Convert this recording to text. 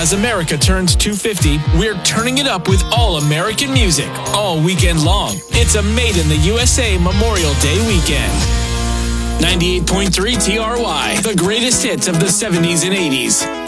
As America turns 250, we're turning it up with all American music, all weekend long. It's a Made in the USA Memorial Day weekend. 98.3 TRY, the greatest hits of the 70s and 80s.